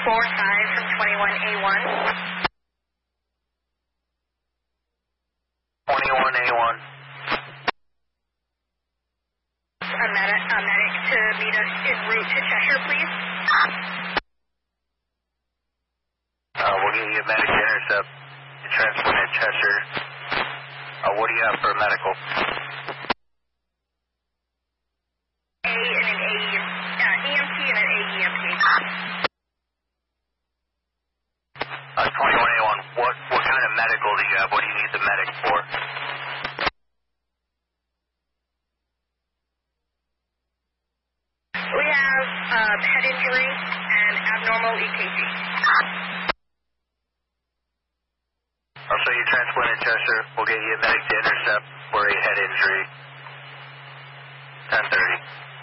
4-5 from 21A1. 21A1. A medic to meet us en route to Cheshire, please. We'll get you a medic to intercept. You transport in Cheshire. What do you have for a medical? A and an EMT and an AEMT. 21A1, what kind of medical do you have? What do you need the medic for? We have head injury and abnormal EKG. So you transport in Cheshire. We'll get you a medic to intercept for a head injury. 10:30.